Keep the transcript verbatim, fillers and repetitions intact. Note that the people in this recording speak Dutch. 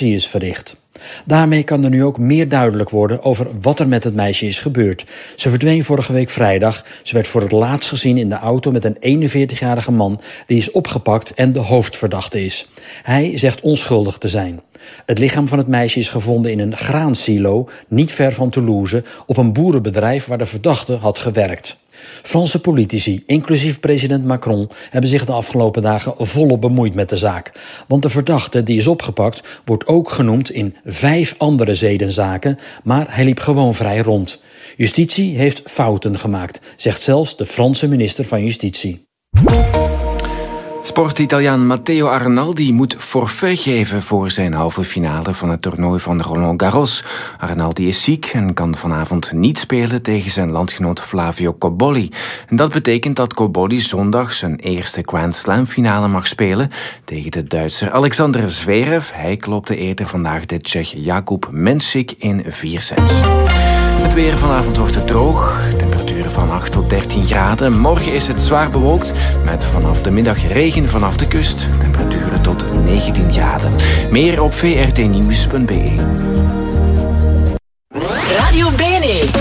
autopsie is verricht. Daarmee kan er nu ook meer duidelijk worden over wat er met het meisje is gebeurd. Ze verdween vorige week vrijdag. Ze werd voor het laatst gezien in de auto met een eenenveertigjarige man die is opgepakt en de hoofdverdachte is. Hij zegt onschuldig te zijn. Het lichaam van het meisje is gevonden in een graansilo, niet ver van Toulouse, op een boerenbedrijf waar de verdachte had gewerkt. Franse politici, inclusief president Macron, hebben zich de afgelopen dagen volop bemoeid met de zaak. Want de verdachte die is opgepakt wordt ook genoemd in vijf andere zedenzaken, maar hij liep gewoon vrij rond. Justitie heeft fouten gemaakt, zegt zelfs de Franse minister van Justitie. Sport-Italiaan Matteo Arnaldi moet forfait geven voor zijn halve finale van het toernooi van Roland Garros. Arnaldi is ziek en kan vanavond niet spelen tegen zijn landgenoot Flavio Cobolli. En dat betekent dat Cobolli zondag zijn eerste Grand Slam finale mag spelen tegen de Duitser Alexander Zverev. Hij klopte eerder vandaag de Tsjech Jakub Mensik in vier sets. Het weer vanavond wordt het droog. Temperaturen van acht tot dertien graden. Morgen is het zwaar bewolkt met vanaf de middag regen vanaf de kust. Temperaturen tot negentien graden. Meer op v r t nieuws punt b e. Radio B N E.